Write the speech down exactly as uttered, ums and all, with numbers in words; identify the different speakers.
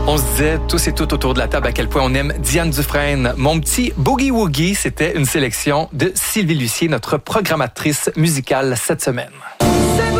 Speaker 1: On se disait tous et toutes autour de la table à quel point on aime Diane Dufresne. Mon petit Boogie Woogie, c'était une sélection de Sylvie Lucier, notre programmatrice musicale cette semaine.